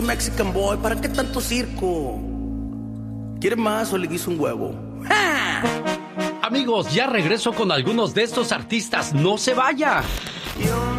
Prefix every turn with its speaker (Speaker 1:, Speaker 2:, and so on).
Speaker 1: Mexican boy, ¿para qué tanto circo? ¿Quiere más o le guiso un huevo? ¡Ja!
Speaker 2: Amigos, ya regreso con algunos de estos artistas. ¡No se vaya!